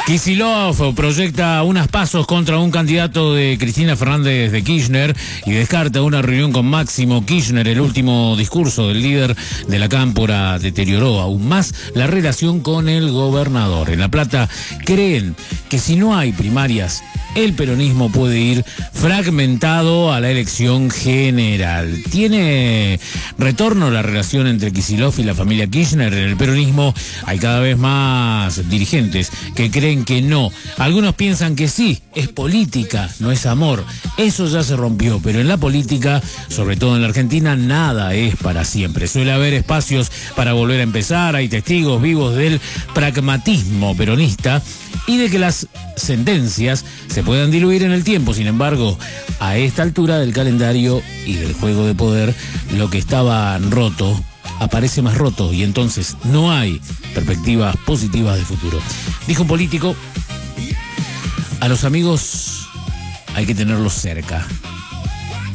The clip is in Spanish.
Kicillof proyecta unas pasos contra un candidato de Cristina Fernández de Kirchner y descarta una reunión con Máximo Kirchner. El último discurso del líder de la Cámpora deterioró aún más la relación con el gobernador. En La Plata creen que si no hay primarias, el peronismo puede ir fragmentado a la elección general. ¿Tiene retorno la relación entre Kicillof y la familia Kirchner? En el peronismo hay cada vez más dirigentes que creen que no. Algunos piensan que sí, es política, no es amor. Eso ya se rompió, pero en la política, sobre todo en la Argentina, nada es para siempre. Suele haber espacios para volver a empezar, hay testigos vivos del pragmatismo peronista y de que las sentencias se puedan diluir en el tiempo. Sin embargo, a esta altura del calendario y del juego de poder, lo que estaba roto aparece más roto y entonces no hay perspectivas positivas de futuro. Dijo un político: a los amigos hay que tenerlos cerca.